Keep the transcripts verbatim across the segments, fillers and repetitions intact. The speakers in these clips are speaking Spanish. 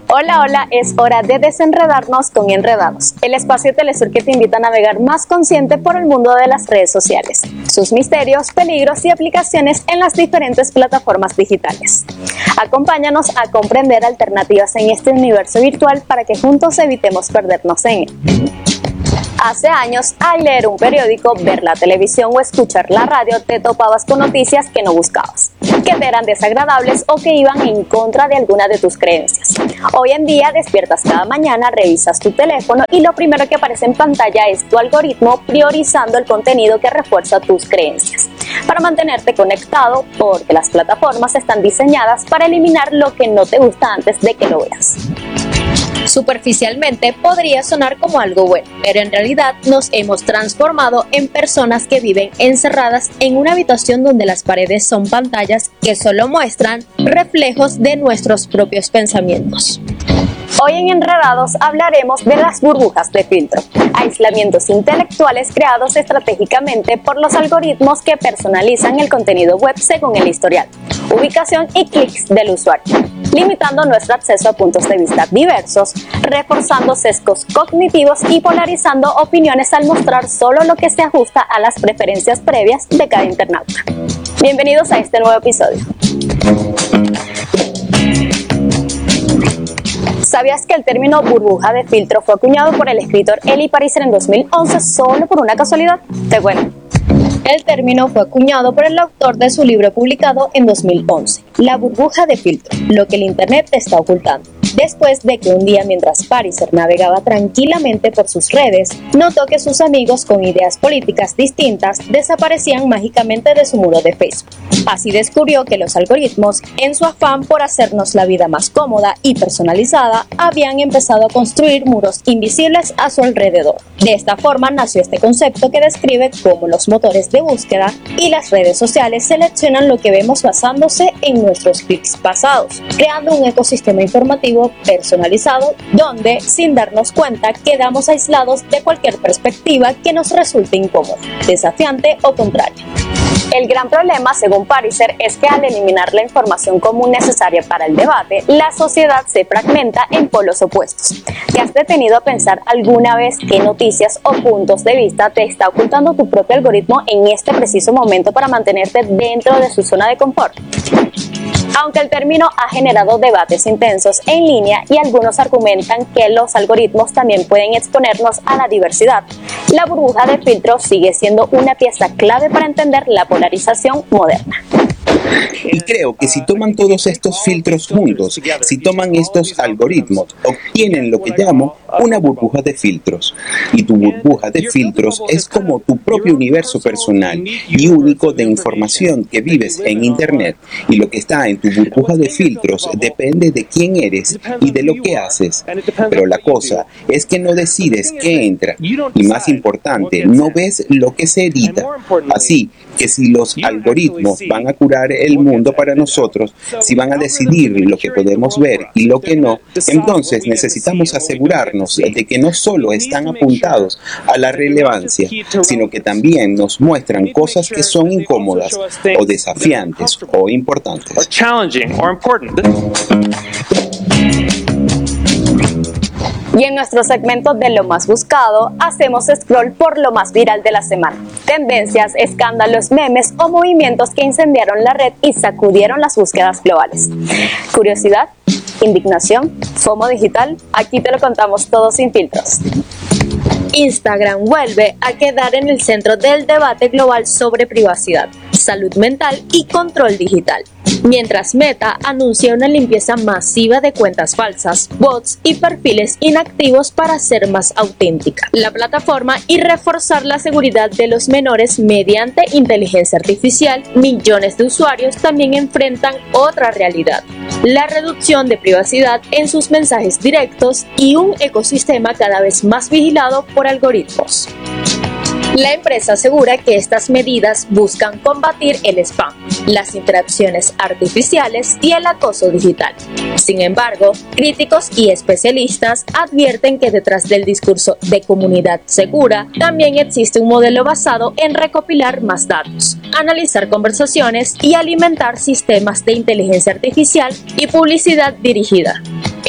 Hola, hola, es hora de desenredarnos con Enredados, el espacio Telesur que te invita a navegar más consciente por el mundo de las redes sociales, sus misterios, peligros y aplicaciones en las diferentes plataformas digitales. Acompáñanos a comprender alternativas en este universo virtual para que juntos evitemos perdernos en él. Hace años, al leer un periódico, ver la televisión o escuchar la radio, te topabas con noticias que no buscabas, que te eran desagradables o que iban en contra de alguna de tus creencias. Hoy en día despiertas cada mañana, revisas tu teléfono y lo primero que aparece en pantalla es tu algoritmo priorizando el contenido que refuerza tus creencias, para mantenerte conectado, porque las plataformas están diseñadas para eliminar lo que no te gusta antes de que lo veas. Superficialmente podría sonar como algo bueno, pero en realidad nos hemos transformado en personas que viven encerradas en una habitación donde las paredes son pantallas que solo muestran reflejos de nuestros propios pensamientos. Hoy en Enredados hablaremos de las burbujas de filtro, aislamientos intelectuales creados estratégicamente por los algoritmos que personalizan el contenido web según el historial, ubicación y clics del usuario, limitando nuestro acceso a puntos de vista diversos, reforzando sesgos cognitivos y polarizando opiniones al mostrar solo lo que se ajusta a las preferencias previas de cada internauta. Bienvenidos a este nuevo episodio. ¿Sabías que el término burbuja de filtro fue acuñado por el escritor Elie Pariser en dos mil once solo por una casualidad? Te cuento. El término fue acuñado por el autor de su libro publicado en dos mil once, La burbuja de filtro, lo que el Internet te está ocultando. Después de que un día, mientras Pariser navegaba tranquilamente por sus redes, notó que sus amigos con ideas políticas distintas desaparecían mágicamente de su muro de Facebook. Así descubrió que los algoritmos, en su afán por hacernos la vida más cómoda y personalizada, habían empezado a construir muros invisibles a su alrededor. De esta forma nació este concepto que describe cómo los motores de búsqueda y las redes sociales seleccionan lo que vemos basándose en nuestros clics pasados, creando un ecosistema informativo personalizado donde, sin darnos cuenta, quedamos aislados de cualquier perspectiva que nos resulte incómoda, desafiante o contraria. El gran problema, según Pariser, es que al eliminar la información común necesaria para el debate, la sociedad se fragmenta en polos opuestos. ¿Te has detenido a pensar alguna vez qué noticias o puntos de vista te está ocultando tu propio algoritmo en este preciso momento para mantenerte dentro de su zona de confort? Aunque el término ha generado debates intensos en línea y algunos argumentan que los algoritmos también pueden exponernos a la diversidad, la burbuja de filtro sigue siendo una pieza clave para entender la polarización moderna. Y creo que si toman todos estos filtros juntos, si toman estos algoritmos, obtienen lo que llamo una burbuja de filtros. Y tu burbuja de filtros es como tu propio universo personal y único de información que vives en Internet. Y lo que está en tu burbuja de filtros depende de quién eres y de lo que haces. Pero la cosa es que no decides qué entra. Y más importante, no ves lo que se edita. Así que si los algoritmos van a curar el mundo para nosotros, si van a decidir lo que podemos ver y lo que no, entonces necesitamos asegurarnos de que no solo están apuntados a la relevancia, sino que también nos muestran cosas que son incómodas o desafiantes o importantes. Y en nuestro segmento de lo más buscado, hacemos scroll por lo más viral de la semana. Tendencias, escándalos, memes o movimientos que incendiaron la red y sacudieron las búsquedas globales. Curiosidad, indignación, FOMO digital, aquí te lo contamos todo sin filtros. Instagram vuelve a quedar en el centro del debate global sobre privacidad, salud mental y control digital, mientras Meta anuncia una limpieza masiva de cuentas falsas, bots y perfiles inactivos para ser más auténtica la plataforma y reforzar la seguridad de los menores mediante inteligencia artificial. Millones de usuarios también enfrentan otra realidad: la reducción de privacidad en sus mensajes directos y un ecosistema cada vez más vigilado por algoritmos. La empresa asegura que estas medidas buscan combatir el spam, las interacciones artificiales y el acoso digital. Sin embargo, críticos y especialistas advierten que detrás del discurso de comunidad segura también existe un modelo basado en recopilar más datos, analizar conversaciones y alimentar sistemas de inteligencia artificial y publicidad dirigida.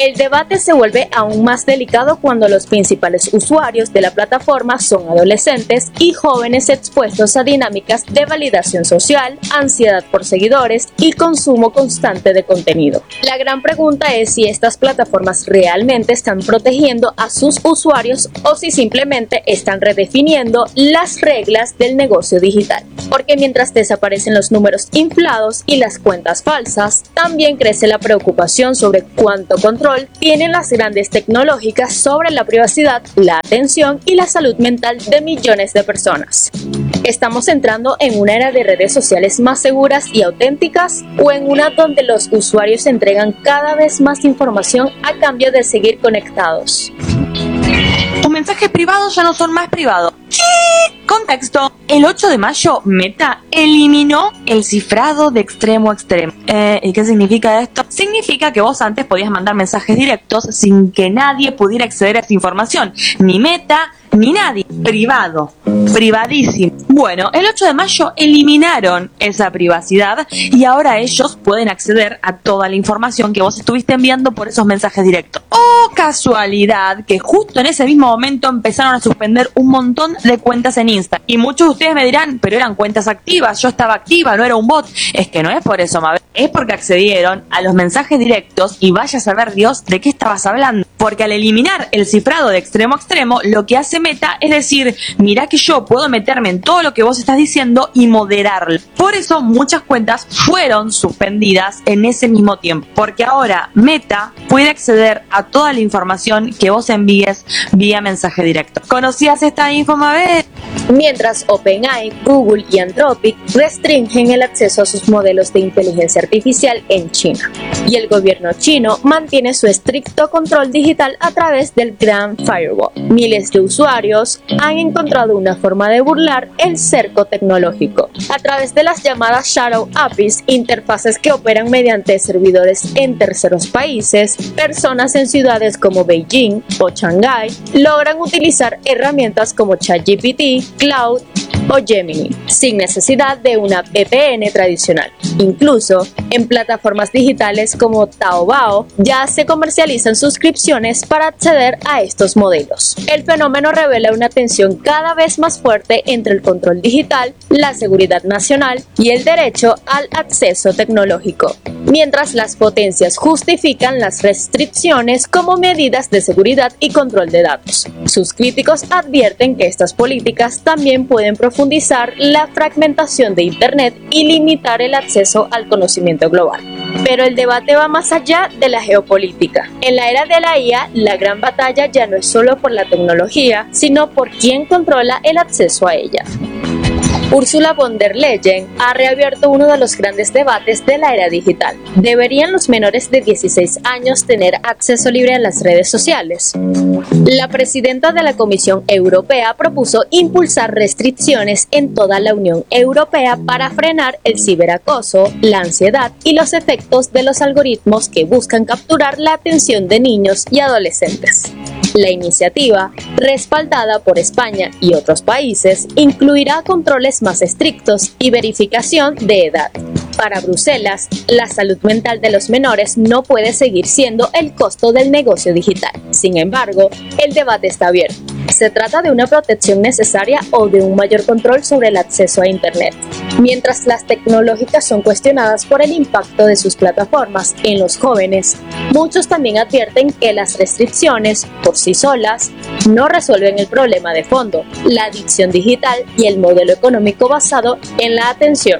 El debate se vuelve aún más delicado cuando los principales usuarios de la plataforma son adolescentes y jóvenes expuestos a dinámicas de validación social, ansiedad por seguidores y consumo constante de contenido. La gran pregunta es si estas plataformas realmente están protegiendo a sus usuarios o si simplemente están redefiniendo las reglas del negocio digital. Porque mientras desaparecen los números inflados y las cuentas falsas, también crece la preocupación sobre cuánto control tienen las grandes tecnológicas sobre la privacidad, la atención y la salud mental de millones de personas. ¿Estamos entrando en una era de redes sociales más seguras y auténticas o en una donde los usuarios entregan cada vez más información a cambio de seguir conectados? Tus mensajes privados ya no son más privados. Contexto: el ocho de mayo Meta eliminó el cifrado de extremo a extremo. Eh, ¿Y qué significa esto? Significa que vos antes podías mandar mensajes directos sin que nadie pudiera acceder a esa información. Ni Meta, ni nadie. Privado. Privadísimo. Bueno, el ocho de mayo eliminaron esa privacidad y ahora ellos pueden acceder a toda la información que vos estuviste enviando por esos mensajes directos. Oh, casualidad, que justo en ese mismo momento empezaron a suspender un montón de cuentas en Insta. Y muchos de ustedes me dirán, pero eran cuentas activas, yo estaba activa, no era un bot. Es que no es por eso, Mabel. Es porque accedieron a los mensajes directos y vaya a saber Dios de qué estabas hablando. Porque al eliminar el cifrado de extremo a extremo, lo que hace Meta es decir, mirá que yo puedo meterme en todo lo que vos estás diciendo y moderarlo. Por eso muchas cuentas fueron suspendidas en ese mismo tiempo. Porque ahora Meta puede acceder a toda la información que vos envíes vía mensaje directo. ¿Conocías esta info, Mabel? Mientras OpenAI, Google y Anthropic restringen el acceso a sus modelos de inteligencia artificial en China. Y el gobierno chino mantiene su estricto control digital a través del Grand Firewall. Miles de usuarios han encontrado una forma de burlar el cerco tecnológico. A través de las llamadas Shadow A P Is, interfaces que operan mediante servidores en terceros países, personas en ciudades como Beijing o Shanghái logran utilizar herramientas como ChatGPT, Cloud o Gemini, sin necesidad de una V P N tradicional. Incluso en plataformas digitales como Taobao ya se comercializan suscripciones para acceder a estos modelos. El fenómeno revela una tensión cada vez más fuerte entre el control digital, la seguridad nacional y el derecho al acceso tecnológico, mientras las potencias justifican las restricciones como medidas de seguridad y control de datos. Sus críticos advierten que estas políticas también pueden profundizar la fragmentación de Internet y limitar el acceso al conocimiento global. Pero el debate va más allá de la geopolítica. En la era de la I A, la gran batalla ya no es solo por la tecnología, sino por quién controla el acceso a ella. Ursula von der Leyen ha reabierto uno de los grandes debates de la era digital. ¿Deberían los menores de dieciséis años tener acceso libre a las redes sociales? La presidenta de la Comisión Europea propuso impulsar restricciones en toda la Unión Europea para frenar el ciberacoso, la ansiedad y los efectos de los algoritmos que buscan capturar la atención de niños y adolescentes. La iniciativa, respaldada por España y otros países, incluirá controles más estrictos y verificación de edad. Para Bruselas, la salud mental de los menores no puede seguir siendo el costo del negocio digital. Sin embargo, el debate está abierto. ¿Se trata de una protección necesaria o de un mayor control sobre el acceso a Internet? Mientras las tecnológicas son cuestionadas por el impacto de sus plataformas en los jóvenes, muchos también advierten que las restricciones, por sí solas, no resuelven el problema de fondo, la adicción digital y el modelo económico basado en la atención.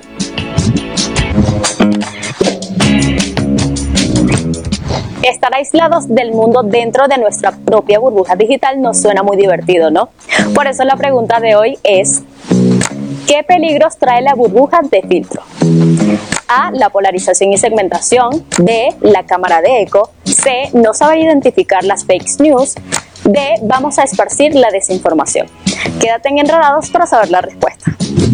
Estar aislados del mundo dentro de nuestra propia burbuja digital nos suena muy divertido, ¿no? Por eso la pregunta de hoy es: ¿qué peligros trae la burbuja de filtro? A. La polarización y segmentación. B. La cámara de eco. C. No saber identificar las fake news. D. Vamos a esparcir la desinformación. Quédate en Enredados para saber la respuesta.